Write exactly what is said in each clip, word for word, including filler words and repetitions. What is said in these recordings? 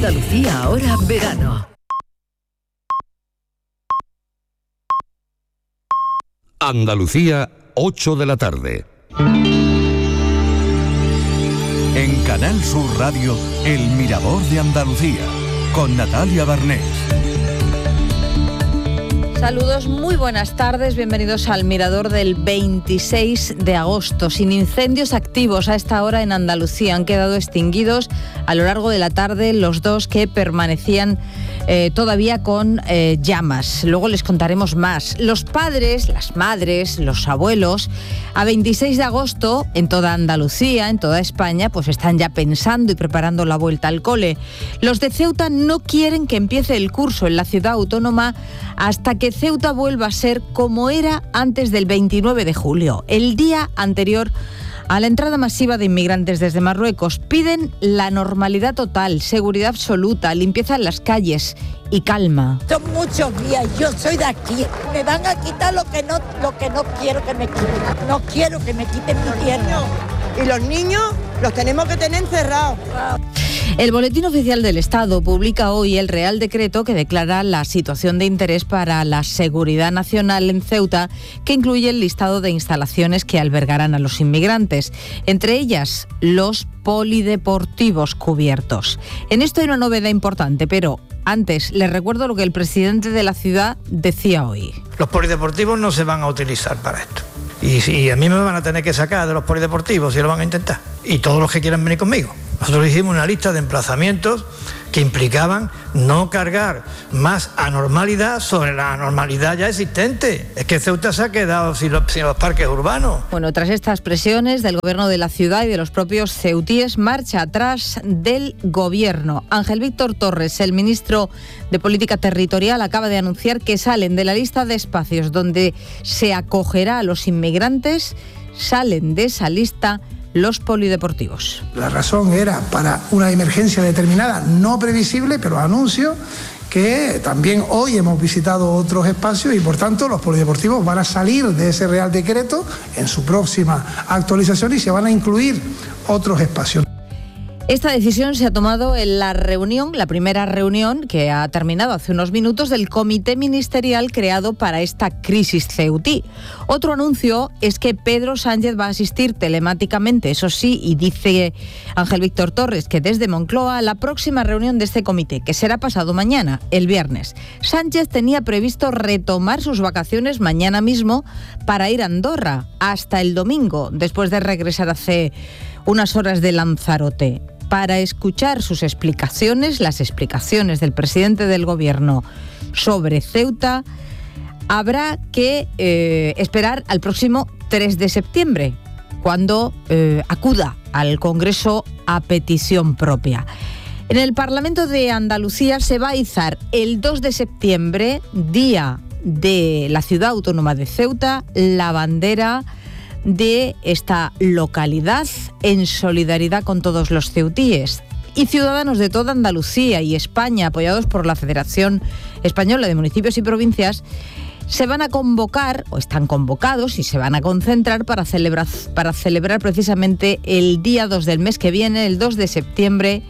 Andalucía ahora verano. Andalucía, ocho de la tarde. En Canal Sur Radio, El Mirador de Andalucía, con Natalia Barnés. Saludos, muy buenas tardes, bienvenidos al Mirador del veintiséis de agosto. Sin incendios activos a esta hora en Andalucía, han quedado extinguidos a lo largo de la tarde los dos que permanecían eh, todavía con eh, llamas. Luego les contaremos más. Los padres, las madres, los abuelos, a veintiséis de agosto en toda Andalucía, en toda España, pues están ya pensando y preparando la vuelta al cole. Los de Ceuta no quieren que empiece el curso en la ciudad autónoma hasta que Ceuta vuelva a ser como era antes del veintinueve de julio, el día anterior a la entrada masiva de inmigrantes desde Marruecos. Piden la normalidad total, seguridad absoluta, limpieza en las calles y calma. Son muchos días, yo soy de aquí. Me van a quitar lo que no, lo que no quiero que me quiten. No quiero que me quiten mi tierra. Y los niños los tenemos que tener encerrados. El Boletín Oficial del Estado publica hoy el Real Decreto que declara la situación de interés para la seguridad nacional en Ceuta, que incluye el listado de instalaciones que albergarán a los inmigrantes, entre ellas los polideportivos cubiertos. En esto hay una novedad importante, pero antes les recuerdo lo que el presidente de la ciudad decía hoy. Los polideportivos no se van a utilizar para esto. Y, y a mí me van a tener que sacar de los polideportivos si lo van a intentar. Y todos los que quieran venir conmigo. Nosotros hicimos una lista de emplazamientos que implicaban no cargar más anormalidad sobre la anormalidad ya existente. Es que Ceuta se ha quedado sin los, sin los parques urbanos. Bueno, tras estas presiones del gobierno de la ciudad y de los propios ceutíes, marcha atrás del gobierno. Ángel Víctor Torres, el ministro de Política Territorial, acaba de anunciar que salen de la lista de espacios donde se acogerá a los inmigrantes, salen de esa lista los polideportivos. La razón era para una emergencia determinada, no previsible, pero anuncio que también hoy hemos visitado otros espacios y por tanto los polideportivos van a salir de ese Real Decreto en su próxima actualización y se van a incluir otros espacios. Esta decisión se ha tomado en la reunión, la primera reunión que ha terminado hace unos minutos del comité ministerial creado para esta crisis ceutí. Otro anuncio es que Pedro Sánchez va a asistir telemáticamente, eso sí, y dice Ángel Víctor Torres que desde Moncloa a la próxima reunión de este comité, que será pasado mañana, el viernes. Sánchez tenía previsto retomar sus vacaciones mañana mismo para ir a Andorra hasta el domingo, después de regresar hace unas horas de Lanzarote, para escuchar sus explicaciones, las explicaciones del presidente del gobierno sobre Ceuta. Habrá que eh, esperar al próximo tres de septiembre, cuando eh, acuda al Congreso a petición propia. En el Parlamento de Andalucía se va a izar el dos de septiembre, día de la ciudad autónoma de Ceuta, la bandera de esta localidad en solidaridad con todos los ceutíes. Y ciudadanos de toda Andalucía y España, apoyados por la Federación Española de Municipios y Provincias, se van a convocar, o están convocados y se van a concentrar para celebrar, para celebrar precisamente el día dos del mes que viene, el dos de septiembre,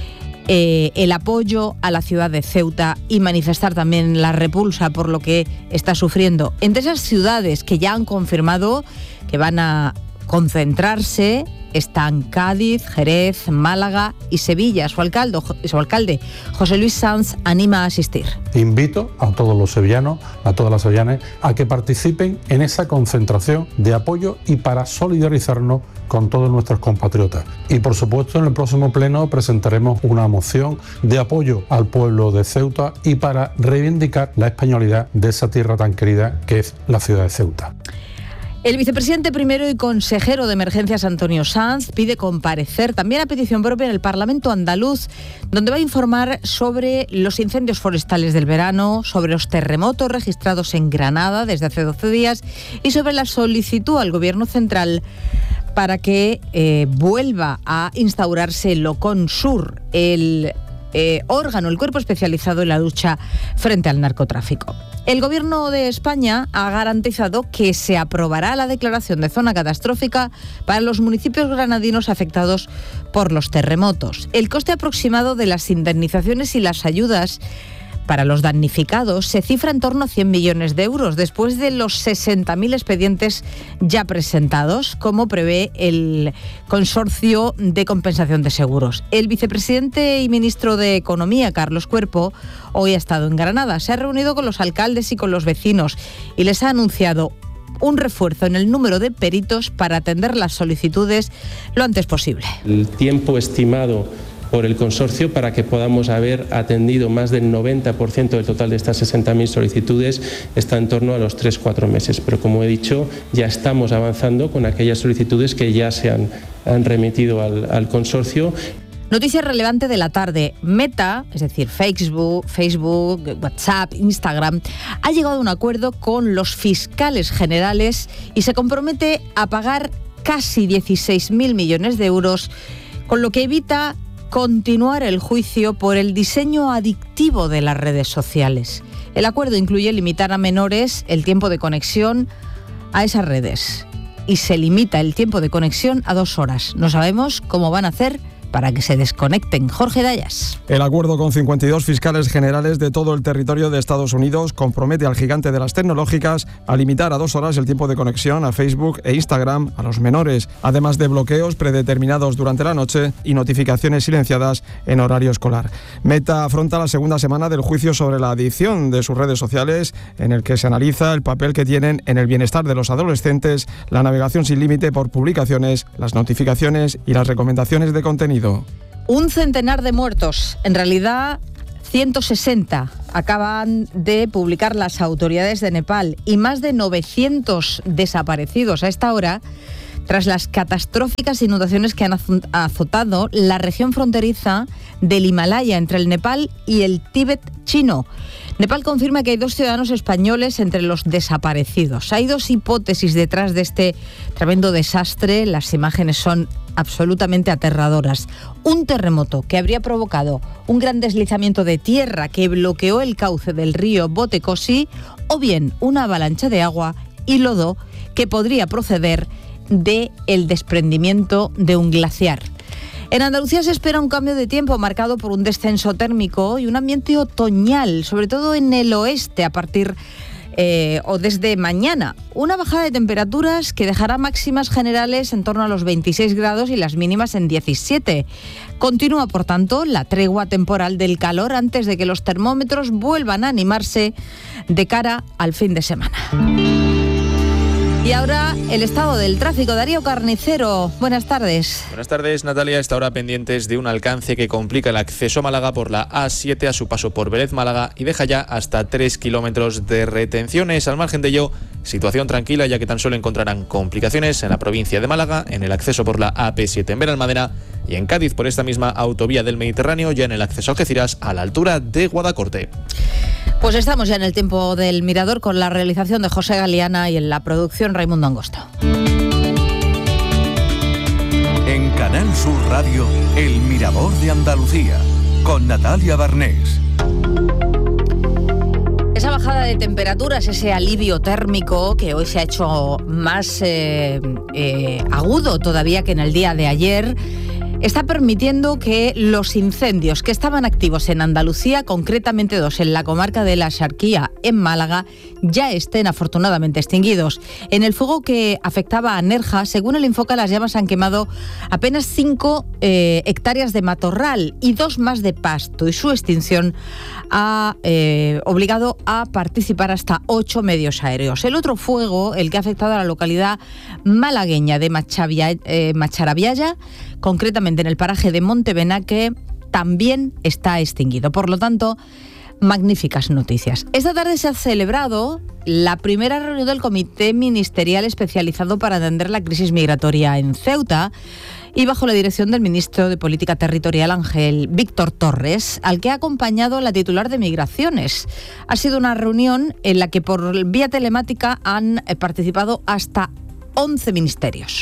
eh, el apoyo a la ciudad de Ceuta y manifestar también la repulsa por lo que está sufriendo. Entre esas ciudades que ya han confirmado que van a concentrarse están Cádiz, Jerez, Málaga y Sevilla. Su alcalde, su alcalde, José Luis Sanz, anima a asistir. Invito a todos los sevillanos, a todas las sevillanas, a que participen en esa concentración de apoyo y para solidarizarnos con todos nuestros compatriotas. Y por supuesto en el próximo pleno presentaremos una moción de apoyo al pueblo de Ceuta y para reivindicar la españolidad de esa tierra tan querida que es la ciudad de Ceuta. El vicepresidente primero y consejero de Emergencias, Antonio Sanz, pide comparecer también a petición propia en el Parlamento andaluz, donde va a informar sobre los incendios forestales del verano, sobre los terremotos registrados en Granada desde hace doce días y sobre la solicitud al Gobierno central para que eh, vuelva a instaurarse el Locon Sur, el eh, órgano, el cuerpo especializado en la lucha frente al narcotráfico. El Gobierno de España ha garantizado que se aprobará la declaración de zona catastrófica para los municipios granadinos afectados por los terremotos. El coste aproximado de las indemnizaciones y las ayudas para los damnificados se cifra en torno a cien millones de euros, después de los sesenta mil expedientes ya presentados, como prevé el Consorcio de Compensación de Seguros. El vicepresidente y ministro de Economía, Carlos Cuerpo, hoy ha estado en Granada. Se ha reunido con los alcaldes y con los vecinos y les ha anunciado un refuerzo en el número de peritos para atender las solicitudes lo antes posible. El tiempo estimado por el consorcio para que podamos haber atendido más del noventa por ciento del total de estas sesenta mil solicitudes está en torno a los tres a cuatro meses. Pero como he dicho, ya estamos avanzando con aquellas solicitudes que ya se han, han remitido al, al consorcio. Noticia relevante de la tarde. Meta, es decir, Facebook, Facebook, WhatsApp, Instagram, ha llegado a un acuerdo con los fiscales generales y se compromete a pagar casi dieciséis mil millones de euros, con lo que evita continuar el juicio por el diseño adictivo de las redes sociales. El acuerdo incluye limitar a menores el tiempo de conexión a esas redes y se limita el tiempo de conexión a dos horas. No sabemos cómo van a hacer para que se desconecten. Jorge Dayas. El acuerdo con cincuenta y dos fiscales generales de todo el territorio de Estados Unidos compromete al gigante de las tecnológicas a limitar a dos horas el tiempo de conexión a Facebook e Instagram a los menores, además de bloqueos predeterminados durante la noche y notificaciones silenciadas en horario escolar. Meta afronta la segunda semana del juicio sobre la adicción de sus redes sociales, en el que se analiza el papel que tienen en el bienestar de los adolescentes, la navegación sin límite por publicaciones, las notificaciones y las recomendaciones de contenido. Un centenar de muertos, en realidad ciento sesenta, acaban de publicar las autoridades de Nepal y más de novecientos desaparecidos a esta hora tras las catastróficas inundaciones que han azotado la región fronteriza del Himalaya entre el Nepal y el Tíbet chino. Nepal confirma que hay dos ciudadanos españoles entre los desaparecidos. Hay dos hipótesis detrás de este tremendo desastre. Las imágenes son absolutamente aterradoras. Un terremoto que habría provocado un gran deslizamiento de tierra que bloqueó el cauce del río Botecosi, o bien una avalancha de agua y lodo que podría proceder del desprendimiento de un glaciar. En Andalucía se espera un cambio de tiempo marcado por un descenso térmico y un ambiente otoñal, sobre todo en el oeste a partir eh, o desde mañana. Una bajada de temperaturas que dejará máximas generales en torno a los veintiséis grados y las mínimas en diecisiete. Continúa, por tanto, la tregua temporal del calor antes de que los termómetros vuelvan a animarse de cara al fin de semana. Y ahora el estado del tráfico. Darío Carnicero, buenas tardes. Buenas tardes, Natalia. A esta hora pendientes de un alcance que complica el acceso a Málaga por la A siete a su paso por Vélez Málaga y deja ya hasta tres kilómetros de retenciones. Al margen de ello, situación tranquila, ya que tan solo encontrarán complicaciones en la provincia de Málaga, en el acceso por la A P siete en Benalmádena y en Cádiz por esta misma autovía del Mediterráneo, ya en el acceso a Algeciras a la altura de Guadacorte. Pues estamos ya en el tiempo del Mirador con la realización de José Galeana y en la producción Raimundo Angosto. En Canal Sur Radio, El Mirador de Andalucía, con Natalia Barnés. Esa bajada de temperaturas, ese alivio térmico que hoy se ha hecho más eh, eh, agudo todavía que en el día de ayer, está permitiendo que los incendios que estaban activos en Andalucía, concretamente dos en la comarca de la Axarquía, en Málaga, ya estén afortunadamente extinguidos. En el fuego que afectaba a Nerja, según el Infoca, las llamas han quemado apenas cinco eh, hectáreas de matorral y dos más de pasto, y su extinción ha eh, obligado a participar hasta ocho medios aéreos. El otro fuego, el que ha afectado a la localidad malagueña de Machavia, eh, Macharabiaya, concretamente en el paraje de Montebenaque, también está extinguido. Por lo tanto, magníficas noticias. Esta tarde se ha celebrado la primera reunión del Comité Ministerial especializado para atender la crisis migratoria en Ceuta y bajo la dirección del ministro de Política Territorial, Ángel Víctor Torres, al que ha acompañado la titular de Migraciones. Ha sido una reunión en la que por vía telemática han participado hasta once ministerios.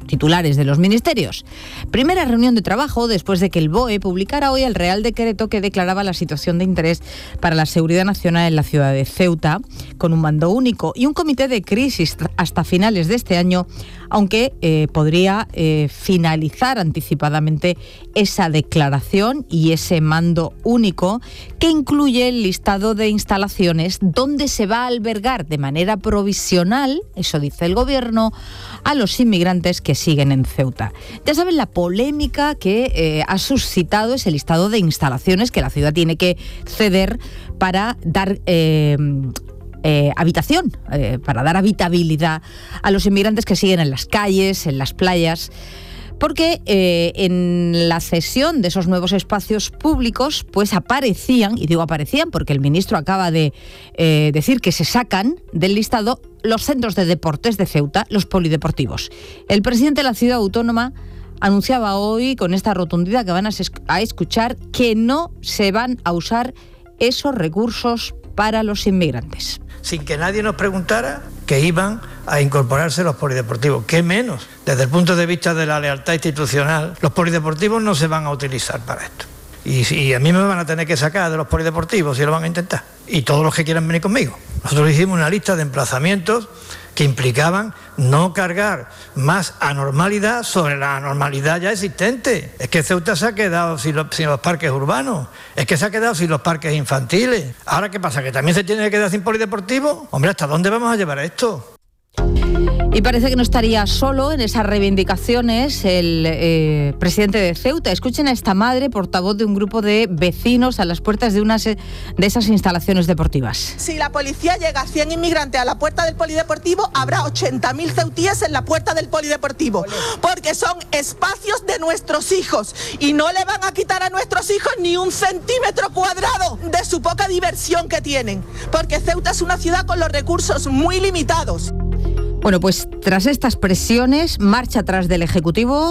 titulares de los ministerios. Primera reunión de trabajo después de que el B O E publicara hoy el Real Decreto que declaraba la situación de interés para la seguridad nacional en la ciudad de Ceuta, con un mando único y un comité de crisis hasta finales de este año, aunque eh, podría eh, finalizar anticipadamente esa declaración y ese mando único, que incluye el listado de instalaciones donde se va a albergar de manera provisional, eso dice el Gobierno, a los inmigrantes que siguen en Ceuta. Ya saben la polémica que eh, ha suscitado ese listado de instalaciones que la ciudad tiene que ceder para dar Eh, Eh, habitación, eh, para dar habitabilidad a los inmigrantes que siguen en las calles, en las playas, porque eh, en la cesión de esos nuevos espacios públicos pues aparecían, y digo aparecían porque el ministro acaba de eh, decir que se sacan del listado los centros de deportes de Ceuta, los polideportivos. El presidente de la ciudad autónoma anunciaba hoy con esta rotundidad que van a, a escuchar que no se van a usar esos recursos para los inmigrantes. Sin que nadie nos preguntara que iban a incorporarse los polideportivos. ¿Qué menos? Desde el punto de vista de la lealtad institucional, los polideportivos no se van a utilizar para esto. Y, y a mí me van a tener que sacar de los polideportivos si lo van a intentar. Y todos los que quieran venir conmigo. Nosotros hicimos una lista de emplazamientos que implicaban no cargar más anormalidad sobre la anormalidad ya existente. Es que Ceuta se ha quedado sin los, sin los parques urbanos, es que se ha quedado sin los parques infantiles. Ahora, ¿qué pasa? ¿Que también se tiene que quedar sin polideportivo? Hombre, ¿hasta dónde vamos a llevar esto? Y parece que no estaría solo en esas reivindicaciones el eh, presidente de Ceuta. Escuchen a esta madre, portavoz de un grupo de vecinos a las puertas de una de esas instalaciones deportivas. Si la policía llega a cien inmigrantes a la puerta del polideportivo, habrá ochenta mil ceutíes en la puerta del polideportivo, porque son espacios de nuestros hijos y no le van a quitar a nuestros hijos ni un centímetro cuadrado de su poca diversión que tienen, porque Ceuta es una ciudad con los recursos muy limitados. Bueno, pues tras estas presiones, marcha atrás del Ejecutivo.